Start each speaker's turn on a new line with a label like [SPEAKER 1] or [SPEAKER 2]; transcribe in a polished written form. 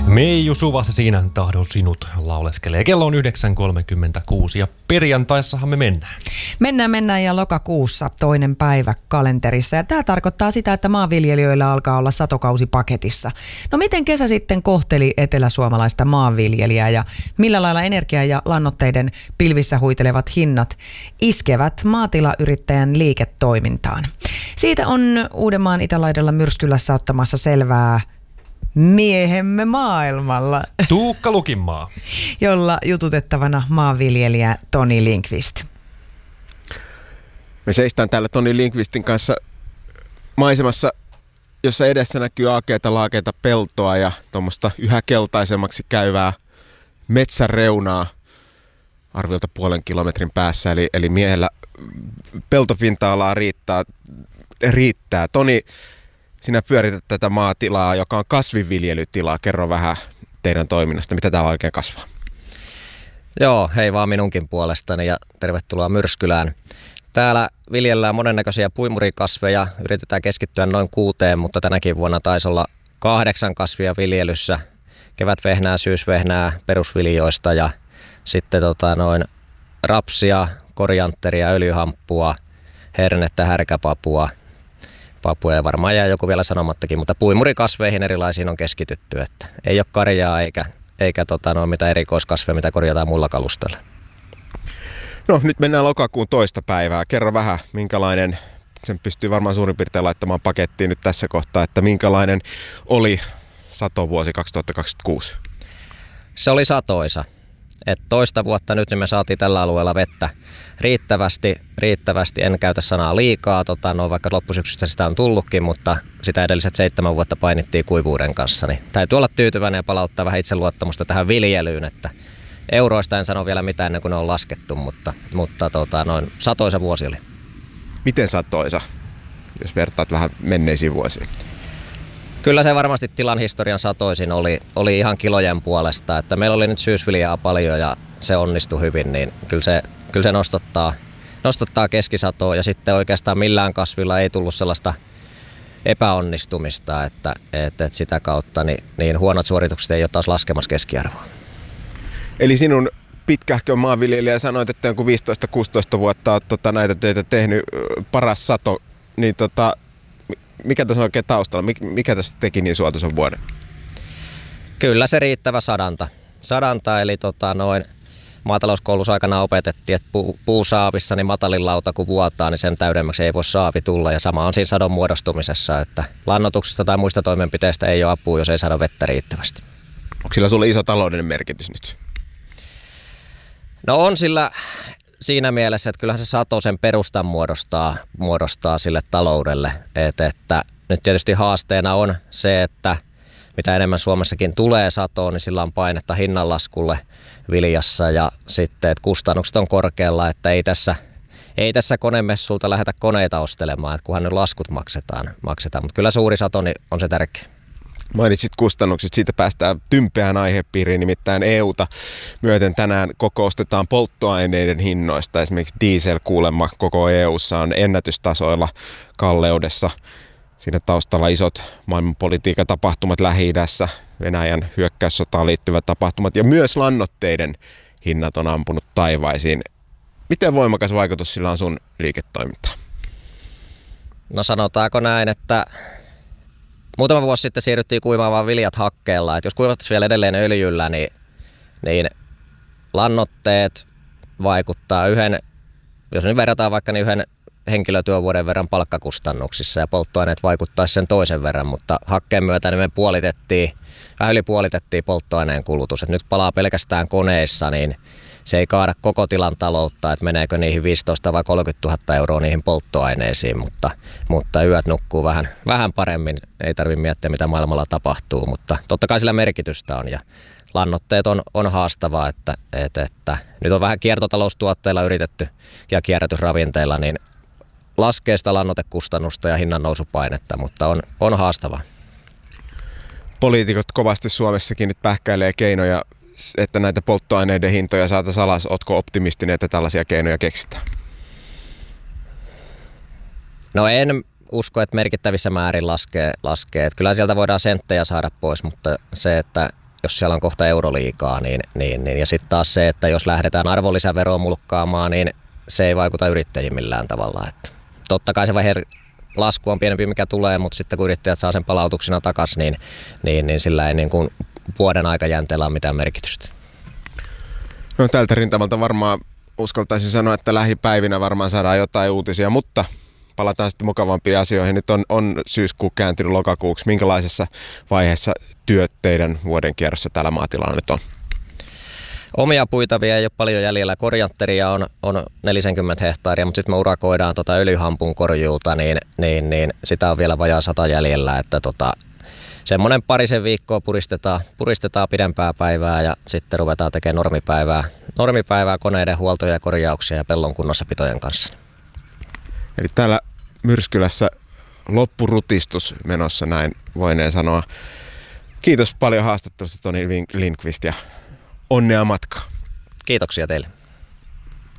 [SPEAKER 1] Meiju Suvassa siinä tahdon sinut lauleskelee. Kello on 9.36 ja perjantaissahan me mennään.
[SPEAKER 2] Mennään ja lokakuussa toinen päivä kalenterissa. Ja tämä tarkoittaa sitä, että maanviljelijöillä alkaa olla satokausi paketissa. No miten kesä sitten kohteli eteläsuomalaista maanviljelijää ja millä lailla energia- ja lannoitteiden pilvissä huitelevat hinnat iskevät maatilayrittäjän liiketoimintaan? Siitä on Uudenmaan itälaidalla Myrskylässä ottamassa selvää miehemme maailmalla.
[SPEAKER 1] Tuukka Lukinmaa.
[SPEAKER 2] Jolla jututettavana maanviljelijä Toni Lindqvist.
[SPEAKER 3] Me seistään täällä Toni Lindqvistin kanssa maisemassa, jossa edessä näkyy aakeita laakeita peltoa ja tuommoista yhä keltaisemmaksi käyvää metsän reunaa arviolta 0,5 kilometrin päässä. Eli miehellä peltopinta-alaa riittää. Toni, sinä pyörität tätä maatilaa, joka on kasvinviljelytilaa. Kerro vähän teidän toiminnasta, mitä täällä oikein kasvaa.
[SPEAKER 4] Joo, hei vaan minunkin puolestani ja tervetuloa Myrskylään. Täällä viljellään monennäköisiä puimurikasveja, yritetään keskittyä noin 6, mutta tänäkin vuonna taisi olla 8 kasvia viljelyssä. Kevätvehnää, syysvehnää perusviljoista ja sitten rapsia, korianteria, öljyhamppua, hernettä, härkäpapua. Papua ja varmaan jää joku vielä sanomattakin, mutta puimurikasveihin erilaisiin on keskitytty, että ei ole karjaa eikä mitään erikoiskasveja, mitä korjataan mulla kalustolla.
[SPEAKER 3] No nyt mennään lokakuun 2. päivää. Kerro vähän, minkälainen, sen pystyy varmaan suurin piirtein laittamaan pakettiin nyt tässä kohtaa, että minkälainen oli satovuosi 2026?
[SPEAKER 4] Se oli satoisa. Et toista vuotta nyt niin me saatiin tällä alueella vettä riittävästi, en käytä sanaa liikaa, vaikka loppusyksystä sitä on tullutkin, mutta sitä edelliset 7 vuotta painittiin kuivuuden kanssa, niin täytyy olla tyytyväinen ja palauttaa vähän itseluottamusta tähän viljelyyn, että euroista en sano vielä mitään ennen kuin ne on laskettu, mutta noin satoisa vuosi oli.
[SPEAKER 3] Miten satoisa, jos vertaat vähän menneisiin vuosiin?
[SPEAKER 4] Kyllä se varmasti tilan historian satoisin oli ihan kilojen puolesta, että meillä oli nyt syysviljaa paljon ja se onnistui hyvin, niin kyllä se nostottaa keskisatoa ja sitten oikeastaan millään kasvilla ei tullut sellaista epäonnistumista, että sitä kautta niin huonot suoritukset ei ole taas laskemassa keskiarvoa. Eli
[SPEAKER 3] sinun pitkähkön maanviljelijä sanoit, että joku 15-16 vuotta olet näitä töitä tehnyt, paras sato, niin mikä tässä on oikein taustalla? Mikä tästä teki niin suotuisen vuoden?
[SPEAKER 4] Kyllä se riittävä sadanta eli maatalouskoulussa aikana opetettiin, että puusaavissa niin matalin lauta kun vuotaa, niin sen täydemmäksi ei voi saavi tulla. Ja sama on siinä sadon muodostumisessa, että lannoituksesta tai muista toimenpiteistä ei ole apua, jos ei saada vettä riittävästi.
[SPEAKER 3] Onko sillä sulle iso taloudellinen merkitys nyt?
[SPEAKER 4] No on sillä siinä mielessä, että kyllähän se sato sen perustan muodostaa sille taloudelle. Että nyt tietysti haasteena on se, että mitä enemmän Suomessakin tulee satoon, niin sillä on painetta hinnanlaskulle viljassa ja sitten, että kustannukset on korkealla, että ei tässä konemessulta lähdetä koneita ostelemaan, että kunhan nyt laskut maksetaan. Mutta kyllä suuri sato niin on se tärkeä.
[SPEAKER 3] Mainitsit kustannukset, siitä päästään tympeään aihepiiriin, nimittäin EUta myöten tänään kokoustetaan polttoaineiden hinnoista. Esimerkiksi diesel kuulemma koko EUssa on ennätystasoilla kalleudessa. Siinä taustalla isot maailmanpolitiikan tapahtumat Lähi-idässä, Venäjän hyökkäyssotaan liittyvät tapahtumat ja myös lannoitteiden hinnat on ampunut taivaisiin. Miten voimakas vaikutus sillä on sun liiketoimintaan?
[SPEAKER 4] No sanotaanko näin, että muutama vuosi sitten siirryttiin kuivaamaan viljat hakkeella. Et jos kuivattaisiin vielä edelleen öljyllä, niin lannoitteet vaikuttaa jos nyt verrataan vaikka niin yhden henkilötyövuoden verran palkkakustannuksissa ja polttoaineet vaikuttaisi sen toisen verran, mutta hakkeen myötä niin me vähän yli puolitettiin polttoaineen kulutus. Et nyt palaa pelkästään koneissa, niin se ei kaada koko tilan taloutta, että meneekö niihin 15 vai 30 000 euroa niihin polttoaineisiin, mutta yöt nukkuu vähän paremmin. Ei tarvitse miettiä, mitä maailmalla tapahtuu, mutta totta kai sillä merkitystä on ja lannoitteet on haastavaa, että nyt on vähän kiertotaloustuotteilla yritetty ja kierrätysravinteilla, niin laskee sitä lannoitekustannusta ja hinnan nousupainetta, mutta on haastavaa.
[SPEAKER 3] Poliitikot kovasti Suomessakin nyt pähkäilee keinoja, että näitä polttoaineiden hintoja saataisiin alas. Ootko optimistinen, että tällaisia keinoja keksitään?
[SPEAKER 4] No en usko, että merkittävissä määrin laskee. Että kyllä sieltä voidaan senttejä saada pois, mutta se, että jos siellä on kohta Euroliigaa, niin ja sitten taas se, että jos lähdetään arvonlisäveroa mulkkaamaan, niin se ei vaikuta yrittäjiin millään tavalla. Että totta kai se lasku on pienempi mikä tulee, mutta sitten kun yrittäjät saa sen palautuksena takaisin, niin sillä ei niin kuin vuoden aikajänteellä ole mitään merkitystä.
[SPEAKER 3] No tältä rintamalta varmaan uskaltaisin sanoa, että lähipäivinä varmaan saadaan jotain uutisia, mutta palataan sitten mukavampiin asioihin. Nyt on syyskuu kääntynyt lokakuuksi. Minkälaisessa vaiheessa työt teidän vuoden kierrossa täällä maatilalla nyt on?
[SPEAKER 4] Omia puitavia ei ole paljon jäljellä. Korjantteria on 40 hehtaaria, mutta sitten me urakoidaan öljyhampun korjuuta, niin sitä on vielä vajaa 100 jäljellä. Että semmoinen parisen viikkoa puristetaan pidempää päivää ja sitten ruvetaan tekemään normipäivää koneiden huoltoja ja korjauksia ja pellon kunnossapitojen kanssa.
[SPEAKER 3] Eli täällä Myrskylässä loppurutistus menossa, näin voineen sanoa. Kiitos paljon haastattelusta Toni Lindqvist ja onnea matkaa.
[SPEAKER 4] Kiitoksia teille.